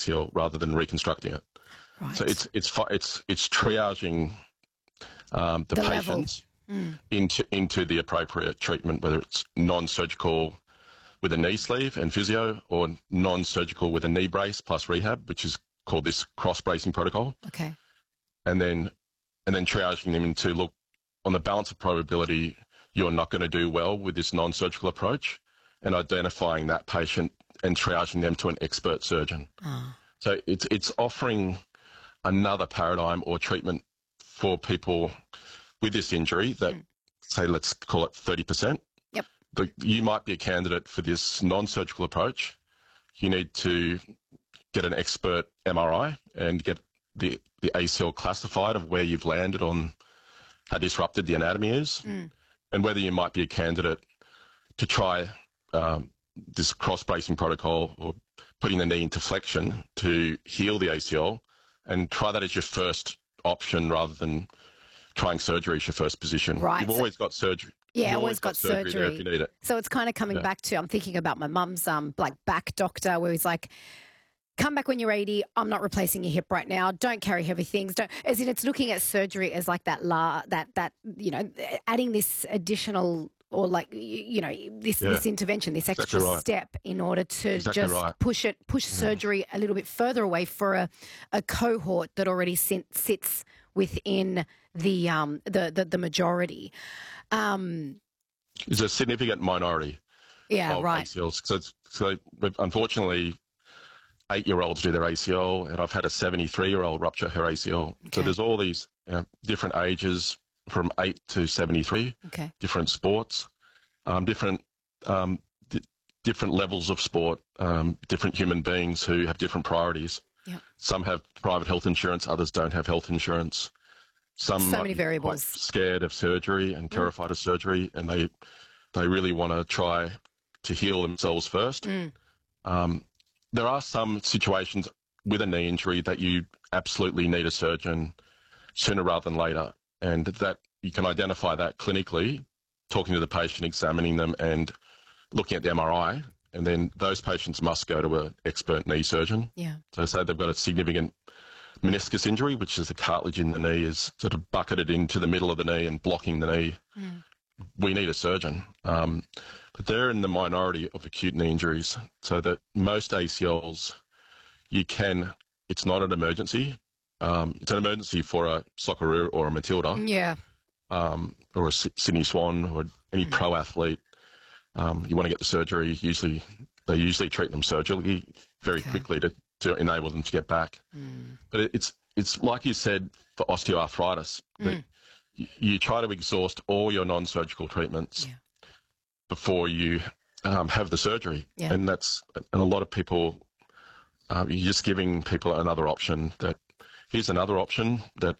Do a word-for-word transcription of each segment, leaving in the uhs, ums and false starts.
C L rather than reconstructing it. Right. So it's it's fi- it's it's triaging um, the, The level. patients Mm. into into the appropriate treatment, whether it's non-surgical with a knee sleeve and physio, or non-surgical with a knee brace plus rehab, which is called this cross-bracing protocol. Okay. And then and then triaging them into, look, on the balance of probability, you're not going to do well with this non-surgical approach, and identifying that patient and triaging them to an expert surgeon. Ah. So it's it's offering another paradigm or treatment for people with this injury that, mm. say, let's call it thirty percent. Yep. But you might be a candidate for this non-surgical approach. You need to get an expert M R I and get the, the A C L classified of where you've landed on how disrupted the anatomy is, mm. and whether you might be a candidate to try um, this cross-bracing protocol or putting the knee into flexion to heal the A C L, and try that as your first option rather than trying surgery as your first position. Right. You've So, always got surgery. yeah, You've always got, got surgery, surgery there if you need it. So it's kind of coming Yeah. back to, I'm thinking about my mum's um like back doctor, where he's like, come back when you're eighty. I'm not replacing your hip right now. Don't carry heavy things. Don't, as in, it's looking at surgery as like that, la, that, that, you know, adding this additional, or like, you, you know, this, Yeah. this intervention, this extra Exactly right. step in order to Exactly just right. push it, push Yeah. surgery a little bit further away for a, a cohort that already sit, sits within the, um, the, the, the majority. Um, It's a significant minority yeah, of right. A C Ls. So, it's, so unfortunately, eight-year-olds do their A C L, and I've had a seventy-three-year-old rupture her A C L. Okay. So there's all these you know, different ages from eight to seventy-three, Okay. different sports, um, different um, d- different levels of sport, um, different human beings who have different priorities. Yep. Some have private health insurance, others don't have health insurance. Some So might many be variables. quite scared of surgery and terrified mm. of surgery, and they they really want to try to heal themselves first. Mm. Um, there are some situations with a knee injury that you absolutely need a surgeon sooner rather than later, and that you can identify that clinically, talking to the patient, examining them, and looking at the M R I, and then those patients must go to an expert knee surgeon. Yeah. So say they've got a significant meniscus injury, which is the cartilage in the knee is sort of bucketed into the middle of the knee and blocking the knee. Mm. We need a surgeon. Um, but they're in the minority of acute knee injuries, so that most A C Ls, you can, it's not an emergency. Um, it's an emergency for a Socceroo or a Matilda. Yeah. Um, or a Sydney Swan or any mm. pro athlete. Um, you want to get the surgery, usually they usually treat them surgically very okay. quickly to, to enable them to get back. Mm. But it, it's it's like you said for osteoarthritis, that mm. you, you try to exhaust all your non-surgical treatments yeah. before you um, have the surgery. Yeah. And that's, and a lot of people, um, you're just giving people another option that, here's another option that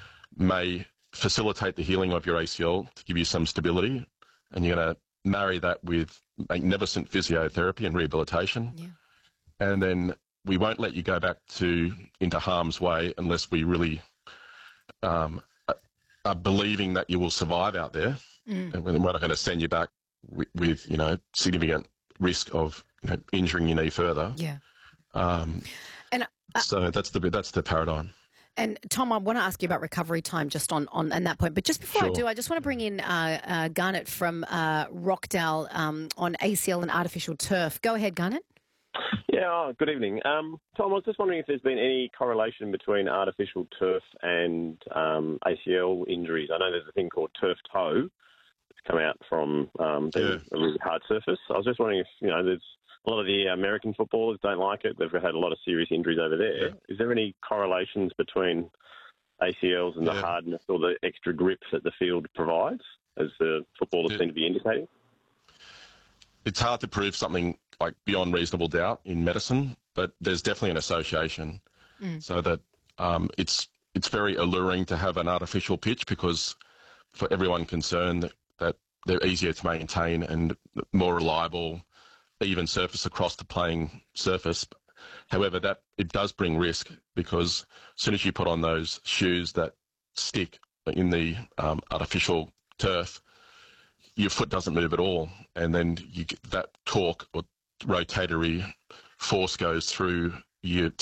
may facilitate the healing of your A C L to give you some stability, and you're going to marry that with magnificent physiotherapy and rehabilitation. Yeah. And then we won't let you go back to into harm's way unless we really um, are believing that you will survive out there. Mm. And we're not going to send you back with, with you know, significant risk of you know, injuring your knee further. Yeah. Um, and uh, so that's the that's the paradigm. And Tom, I want to ask you about recovery time just on, on, on that point. But just before Sure. I do, I just want to bring in uh, uh, Garnet from uh, Rockdale um, on A C L and artificial turf. Go ahead, Garnet. Yeah, oh, good evening. Um, Tom, I was just wondering if there's been any correlation between artificial turf and um, A C L injuries. I know there's a thing called turf toe that's come out from um, being Yeah. a really hard surface. I was just wondering if, you know, there's a lot of the American footballers don't like it. They've had a lot of serious injuries over there. Yeah. Is there any correlations between A C Ls and the Yeah. hardness or the extra grip that the field provides, as the footballers Yeah. seem to be indicating? It's hard to prove something like beyond reasonable doubt in medicine, but there's definitely an association. Mm. So that um, it's it's very alluring to have an artificial pitch because for everyone concerned that, that they're easier to maintain and more reliable, even surface across the playing surface. However, that it does bring risk because as soon as you put on those shoes that stick in the um, artificial turf, your foot doesn't move at all, and then you get that torque or rotatory force goes through your